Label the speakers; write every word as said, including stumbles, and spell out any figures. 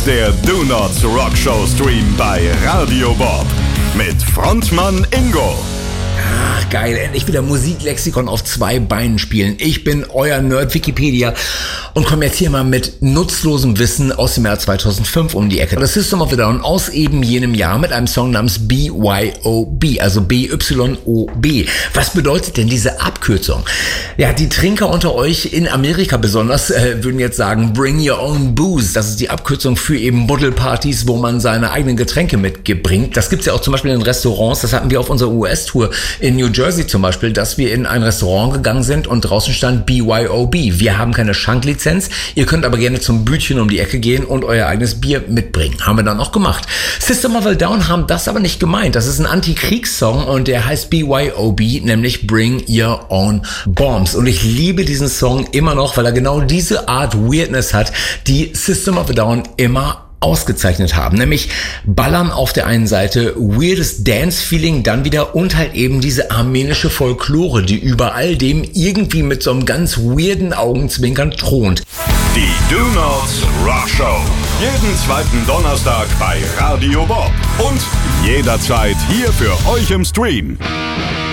Speaker 1: ist der Do Nots Rock Show Stream bei Radio Bob mit Frontmann Ingo.
Speaker 2: Ach geil, endlich wieder Musiklexikon auf zwei Beinen spielen. Ich bin euer Nerd Wikipedia und komme jetzt hier mal mit nutzlosem Wissen aus dem Jahr zweitausendfünf um die Ecke. Das System of a Down aus eben jenem Jahr mit einem Song namens B Y O B, also B Y O B. Was bedeutet denn diese Abkürzung? Ja, die Trinker unter euch in Amerika besonders äh, würden jetzt sagen, bring your own booze. Das ist die Abkürzung für eben Buddelpartys, wo man seine eigenen Getränke mitbringt. Das gibt's ja auch zum Beispiel in Restaurants. Das hatten wir auf unserer U S-Tour in New Jersey zum Beispiel, dass wir in ein Restaurant gegangen sind und draußen stand B Y O B. Wir haben keine Schanklizenz, ihr könnt aber gerne zum Bütchen um die Ecke gehen und euer eigenes Bier mitbringen. Haben wir dann auch gemacht. System of a Down haben das aber nicht gemeint. Das ist ein Anti-Kriegssong und der heißt B Y O B, nämlich Bring Your Own Bombs. Und ich liebe diesen Song immer noch, weil er genau diese Art Weirdness hat, die System of a Down immer ausgezeichnet haben, nämlich Ballern auf der einen Seite, weirdes Dance-Feeling dann wieder und halt eben diese armenische Folklore, die über all dem irgendwie mit so einem ganz weirden Augenzwinkern thront.
Speaker 1: Die Do Nots Rock Show. Jeden zweiten Donnerstag bei Radio Bob und jederzeit hier für euch im Stream.